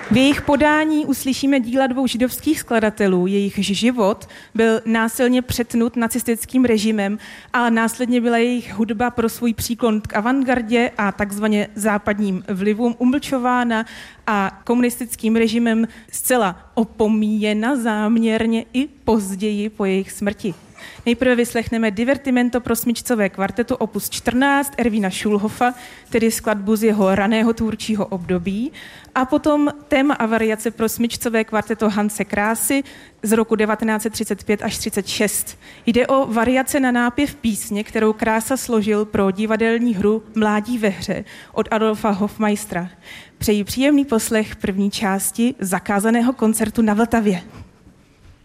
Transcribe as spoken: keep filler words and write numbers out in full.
V jejich podání uslyšíme díla dvou židovských skladatelů, jejichž život byl násilně přetnut nacistickým režimem a následně byla jejich hudba pro svůj příklon k avantgardě a takzvaně západním vlivům umlčována a komunistickým režimem zcela opomíjena záměrně i později po jejich smrti. Nejprve vyslechneme divertimento pro smyčcové kvartetu opus čtrnáct Ervína Schulhofa, tedy skladbu z jeho raného tvůrčího období, a potom téma a variace pro smyčcové kvarteto Hanse Krásy z roku devatenáct set třicet pět až třicet šest. Jde o variace na nápěv písně, kterou Krása složil pro divadelní hru Mládí ve hře od Adolfa Hofmeistera. Přeji příjemný poslech první části zakázaného koncertu na Vltavě.